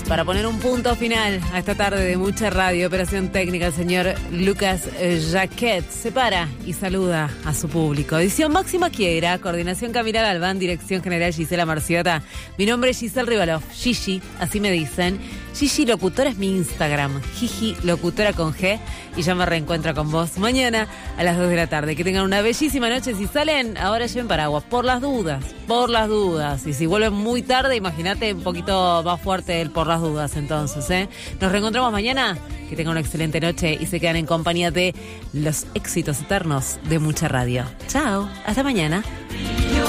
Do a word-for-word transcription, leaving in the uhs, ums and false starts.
para poner un punto final a esta tarde de mucha radio. Operación técnica, el señor Lucas Jaquet se para y saluda a su público. Edición Máxima Quiera, coordinación Camila Galván, dirección general Gisela Marciota. Mi nombre es Giselle Rivalov, Gigi, así me dicen. Gigi Locutora es mi Instagram, Gigi Locutora con G, y ya me reencuentro con vos mañana a las dos de la tarde. Que tengan una bellísima noche. Si salen, ahora lleven paraguas, por las dudas, por las dudas. Y si vuelven muy tarde, imagínate un poquito más fuerte el por las dudas entonces, ¿eh? Nos reencontramos mañana. Que tengan una excelente noche y se quedan en compañía de los éxitos eternos de mucha radio. Chao, hasta mañana.